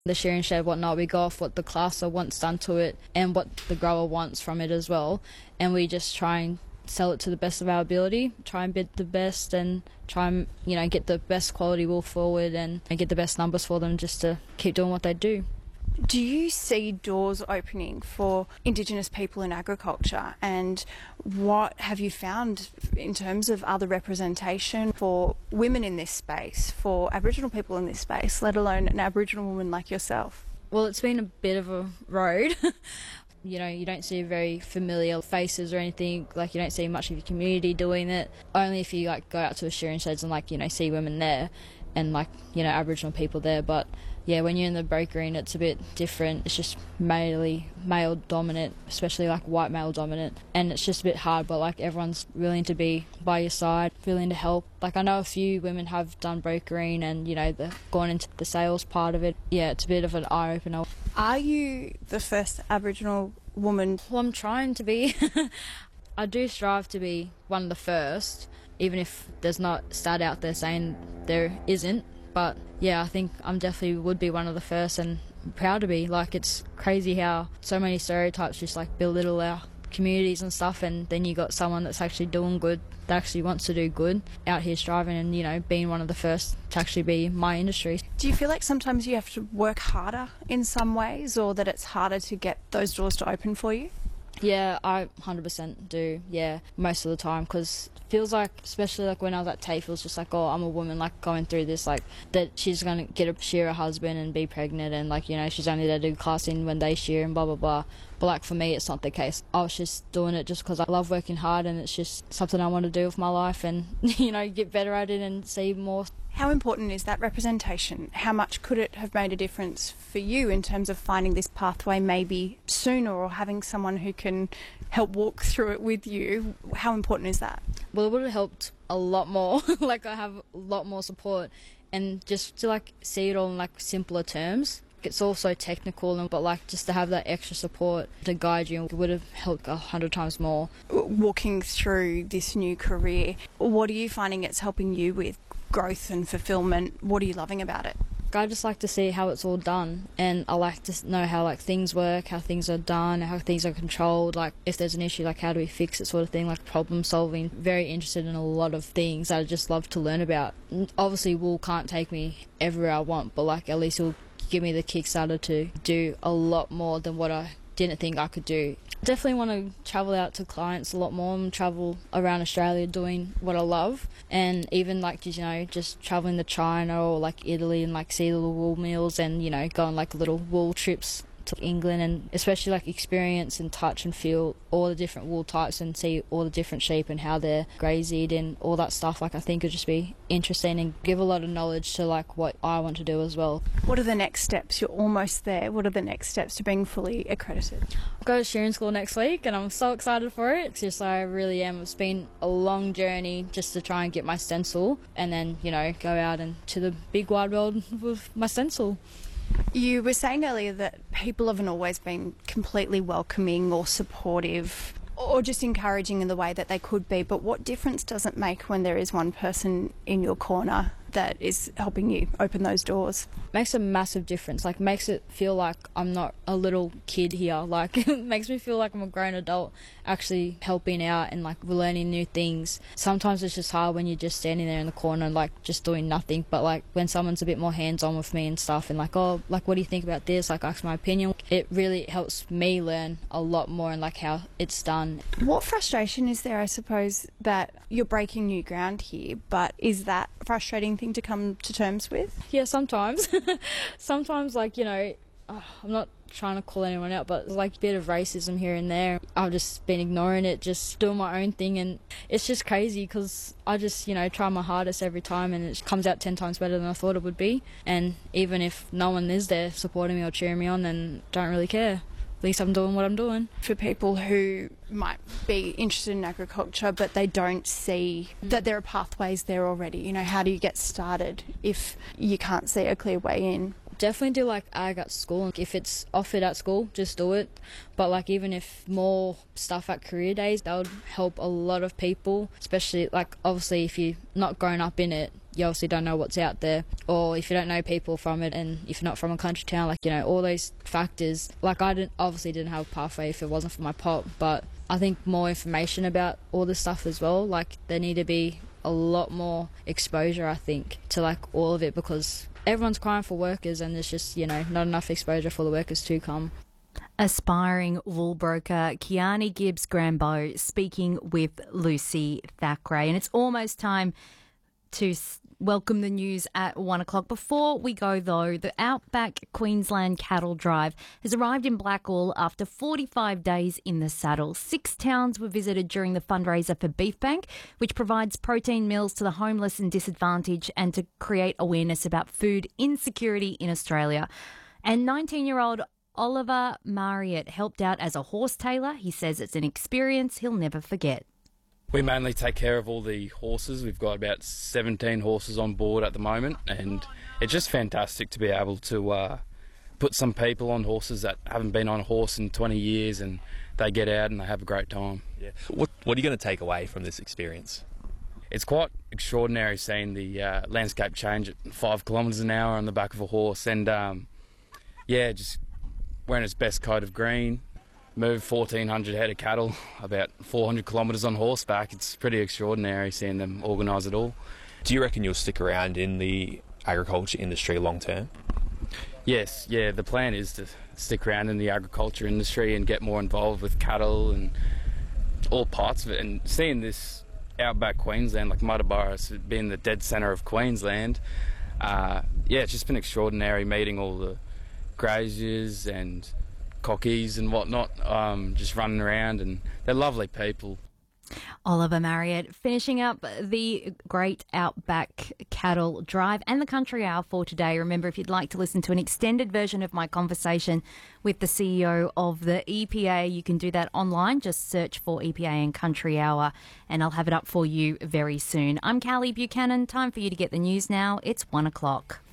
the shearing shed, whatnot, we go off what the classer wants done to it and what the grower wants from it as well. And we just try and sell it to the best of our ability, try and bid the best and try and, get the best quality wool forward and get the best numbers for them just to keep doing what they do. Do you see doors opening for Indigenous people in agriculture, and what have you found in terms of other representation for women in this space, for Aboriginal people in this space, let alone an Aboriginal woman like yourself? Well, it's been a bit of a road. You don't see very familiar faces or anything, you don't see much of your community doing it. Only if you go out to the shearing sheds and see women there and Aboriginal people there. But yeah, when you're in the brokering, it's a bit different. It's just male dominant, especially white male dominant, and it's just a bit hard, but everyone's willing to be by your side, willing to help. I know a few women have done brokering and they've gone into the sales part of it. Yeah, it's a bit of an eye opener. Are you the first Aboriginal woman? Well, I'm trying to be. I do strive to be one of the first, even if there's not a stat out there saying there isn't. But yeah, I think I'm definitely would be one of the first, and I'm proud to be. It's crazy how so many stereotypes just belittle our communities and stuff, and then you got someone that's actually doing good, that actually wants to do good, out here striving and being one of the first to actually be in my industry. Do you feel like sometimes you have to work harder in some ways, or that it's harder to get those doors to open for you? Yeah, I 100% do, yeah, most of the time, because it feels especially when I was at TAFE, it was just oh, I'm a woman, going through this, that she's going to shear her husband and be pregnant, and, she's only there to do classing when they shear and blah, blah, blah. But, for me, it's not the case. I was just doing it just because I love working hard, and it's just something I want to do with my life and, get better at it and see more. How important is that representation? How much could it have made a difference for you in terms of finding this pathway maybe sooner, or having someone who can help walk through it with you? How important is that? Well, it would have helped a lot more. I have a lot more support, and just to see it all in simpler terms. It's all so technical, but just to have that extra support to guide you would have helped 100 times more. Walking through this new career, what are you finding it's helping you with? Growth and fulfillment. What are you loving about it? I just like to see how it's all done, and I like to know how things work, how things are done, how things are controlled, if there's an issue, how do we fix it, sort of thing, problem solving. Very interested in a lot of things that I just love to learn about. Obviously wool can't take me everywhere I want, but at least it'll give me the kickstarter to do a lot more than what I didn't think I could do. Definitely want to travel out to clients a lot more and travel around Australia doing what I love, and even just traveling to China or Italy and see little wool mills and go on little wool trips to England, and especially experience and touch and feel all the different wool types and see all the different sheep and how they're grazied and all that stuff. I think would just be interesting and give a lot of knowledge to what I want to do as well. What are the next steps? You're almost there. What are the next steps to being fully accredited? I'll go to shearing school next week, and I'm so excited for it. It's just I really am. It's been a long journey just to try and get my stencil, and then go out into the big wide world with my stencil. You were saying earlier that people haven't always been completely welcoming or supportive or just encouraging in the way that they could be, but what difference does it make when there is one person in your corner that is helping you open those doors? Makes a massive difference. Makes it feel like I'm not a little kid here. It makes me feel like I'm a grown adult actually helping out and learning new things. Sometimes it's just hard when you're just standing there in the corner and just doing nothing, but when someone's a bit more hands-on with me and stuff and oh, what do you think about this, ask my opinion, it really helps me learn a lot more and how it's done. What frustration is there, I suppose, that you're breaking new ground here, but is that frustrating thing to come to terms with? Yeah, sometimes. Sometimes, I'm not trying to call anyone out, but a bit of racism here and there. I've just been ignoring it, just doing my own thing, and it's just crazy because I just, try my hardest every time, and it comes out 10 times better than I thought it would be. And even if no one is there supporting me or cheering me on, then don't really care. At least I'm doing what I'm doing. For people who might be interested in agriculture but they don't see that there are pathways there already, how do you get started if you can't see a clear way in? Definitely do ag at school. If it's offered at school, just do it. But even if more stuff at career days, that would help a lot of people, especially obviously if you're not grown up in it, you obviously don't know what's out there, or if you don't know people from it, and if you're not from a country town, like, you know, all those factors. Like, I obviously didn't have a pathway if it wasn't for my pop, but I think more information about all this stuff as well. Like, there need to be a lot more exposure, I think, to like all of it, because everyone's crying for workers and there's just, you know, not enough exposure for the workers to come. Aspiring wool broker Kiani Gibbs-Grambo speaking with Lucy Thackeray. And it's almost time to welcome the news at 1 o'clock. Before we go, though, the Outback Queensland Cattle Drive has arrived in Blackall after 45 days in the saddle. 6 towns were visited during the fundraiser for Beef Bank, which provides protein meals to the homeless and disadvantaged, and to create awareness about food insecurity in Australia. And 19-year-old Oliver Marriott helped out as a horse tailor. He says it's an experience he'll never forget. We mainly take care of all the horses. We've got about 17 horses on board at the moment, and it's just fantastic to be able to put some people on horses that haven't been on a horse in 20 years, and they get out and they have a great time. Yeah. What are you going to take away from this experience? It's quite extraordinary seeing the landscape change at 5 kilometres an hour on the back of a horse, and just wearing its best coat of green, move 1,400 head of cattle, about 400 kilometres on horseback. It's pretty extraordinary seeing them organise it all. Do you reckon you'll stick around in the agriculture industry long term? Yes, yeah, the plan is to stick around in the agriculture industry and get more involved with cattle and all parts of it. And seeing this outback Queensland, like Muttaburra being the dead centre of Queensland, it's just been extraordinary meeting all the graziers and cockies and whatnot, just running around, and they're lovely people. Oliver Marriott finishing up the Great Outback Cattle Drive and the Country Hour for today. Remember, if you'd like to listen to an extended version of my conversation with the CEO of the EPA, you can do that online. Just search for EPA and Country Hour, and I'll have it up for you very soon. I'm Callie Buchanan. Time for you to get the news now. It's 1 o'clock.